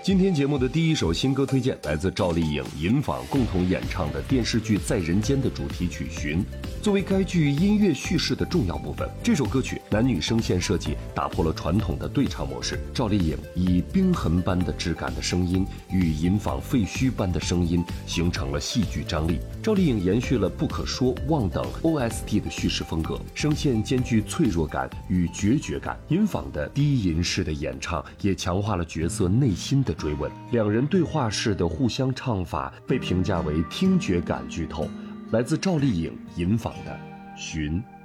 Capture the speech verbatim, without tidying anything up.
今天节目的第一首新歌推荐来自赵丽颖、尹昉共同演唱的电视剧《在人间》的主题曲《寻》。作为该剧音乐叙事的重要部分，这首歌曲男女声线设计打破了传统的对唱模式。赵丽颖以冰痕般的质感的声音与尹昉废墟般的声音形成了戏剧张力。赵丽颖延续了不可说、望等 O S T 的叙事风格，声线兼具脆弱感与决绝感。尹昉的低吟式的演唱也强化了角色内心的追问，两人对话式的互相唱法被评价为听觉感剧透。来自赵丽颖、尹昉的《寻》。